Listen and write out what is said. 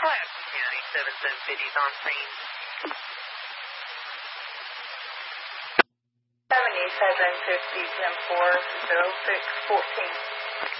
County 7750 is on scene. 7750, 10-4, 0614.